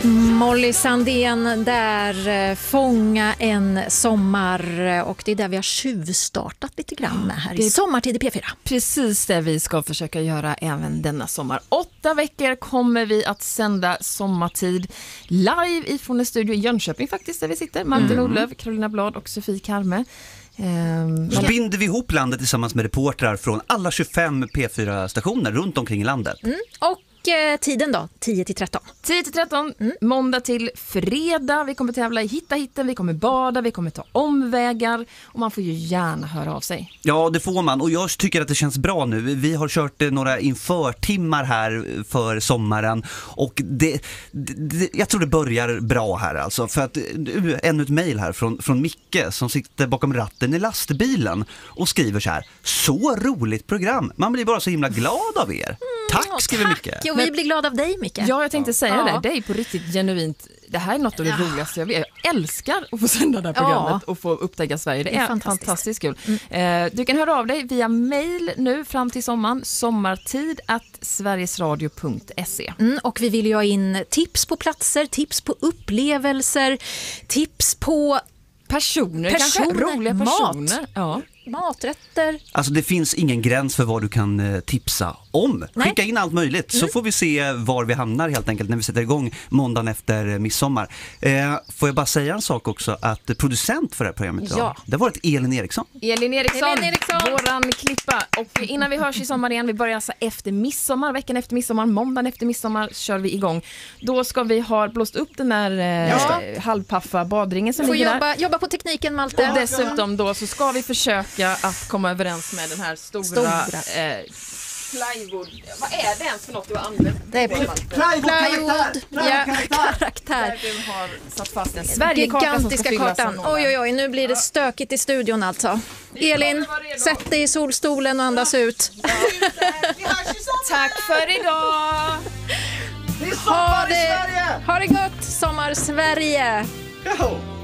Molly Sandén där, Fånga en sommar, och det är där vi har tjuvstartat lite grann med här i Sommartid i P4. Precis det vi ska försöka göra även denna sommar. 8 veckor kommer vi att sända Sommartid live ifrån en studio i Jönköping faktiskt, där vi sitter. Martin Olöf, Carolina Blad och Sofie Karme. Så binder vi ihop landet tillsammans med reportrar från alla 25 P4-stationer runt omkring i landet. Och tiden då? 10-13. 10-13, måndag till fredag. Vi kommer tävla i Hitta hitten, vi kommer bada, vi kommer ta omvägar. Och man får ju gärna höra av sig. Ja, det får man. Och jag tycker att det känns bra nu. Vi har kört några införtimmar här för sommaren. Och jag tror det börjar bra här alltså. För att ännu ett mejl här från Micke som sitter bakom ratten i lastbilen och skriver så här: så roligt program. Man blir bara så himla glad av er. Tack, skriver Micke. Och vi blir glada av dig, Micke. Ja, jag tänkte säga det. Det är på riktigt genuint. Det här är något av det roligaste jag vet. Jag älskar att få sända det här programmet och få upptäcka Sverige. Det är fantastiskt kul. Du kan höra av dig via mail nu fram till sommaren. sommartid@sverigesradio.se. Och vi vill ju ha in tips på platser, tips på upplevelser, tips på personer. Kanske roliga personer. Ja. Maträtter. Alltså det finns ingen gräns för vad du kan tipsa om. Skicka in allt möjligt så får vi se var vi hamnar helt enkelt när vi sätter igång måndagen efter midsommar. Får jag bara säga en sak också, att producent för det här programmet idag, det har varit Elin Eriksson. Elin Eriksson, våran klippa. Och innan vi hörs i sommar igen, vi börjar alltså efter midsommar, veckan efter midsommar, måndagen efter midsommar kör vi igång. Då ska vi ha blåst upp den där halvpaffa badringen som ligger där. Jobba på tekniken, Malte. Och dessutom då så ska vi försöka att komma överens med den här stora plywood. Vad är det ens för något du har använt? Det är plywood. Karaktär. Du har satt fast en Sverigekarta som ska fyllas av några. Oj, nu blir det stökigt i studion alltså. Elin, sätt dig i solstolen och andas ut. Tack för idag! Ha det gott, Sommar Sverige!